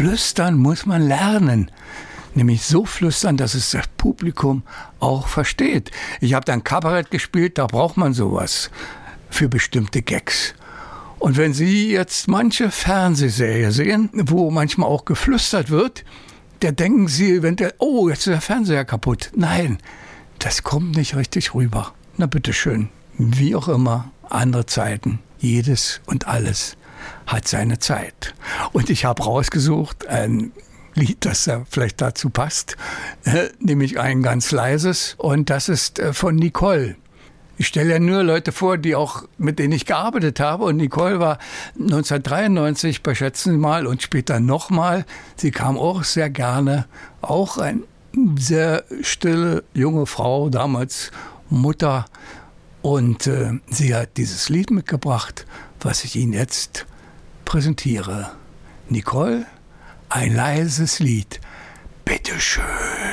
Flüstern muss man lernen. Nämlich so flüstern, dass es das Publikum auch versteht. Ich habe dann Kabarett gespielt, da braucht man sowas für bestimmte Gags. Und wenn Sie jetzt manche Fernsehserie sehen, wo manchmal auch geflüstert wird, da denken Sie eventuell, oh, jetzt ist der Fernseher kaputt. Nein, das kommt nicht richtig rüber. Na bitteschön, wie auch immer, andere Zeiten, jedes und alles hat seine Zeit. Und ich habe rausgesucht ein Lied, das da vielleicht dazu passt, nämlich ein ganz leises, und das ist von Nicole. Ich stelle ja nur Leute vor, mit denen ich gearbeitet habe, und Nicole war 1993 bei Schätzen Sie mal und später nochmal. Sie kam auch sehr gerne, auch eine sehr stille junge Frau, damals Mutter, und sie hat dieses Lied mitgebracht, was ich Ihnen jetzt präsentiere. Nicole, ein leises Lied. Bitteschön.